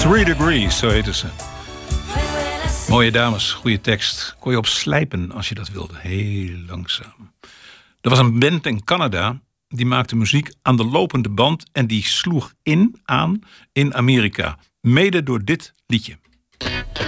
3 Degrees, zo heette ze. Mooie dames, goede tekst. Kon je op slijpen als je dat wilde. Heel langzaam. Er was een band in Canada. Die maakte muziek aan de lopende band. En die sloeg aan in Amerika. Mede door dit liedje.